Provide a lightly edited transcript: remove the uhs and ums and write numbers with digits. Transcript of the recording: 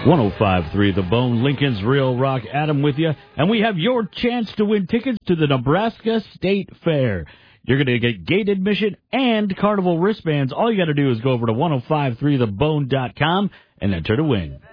105.3 The Bone, Lincoln's Real Rock. Adam with you. And we have your chance to win tickets to the Nebraska State Fair. You're going to get gate admission and carnival wristbands. All you got to do is go over to 1053thebone.com and enter to win.